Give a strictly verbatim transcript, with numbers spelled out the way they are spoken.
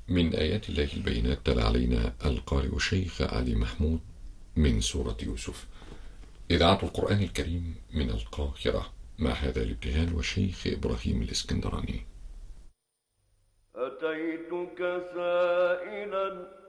من آيات الله البينات تلا علينا القارئ الشيخ علي محمود من سورة يوسف. إذاعة القرآن الكريم من القاهرة، مع هذا الابتهال والشيخ إبراهيم الإسكندراني. أتيتك سائلا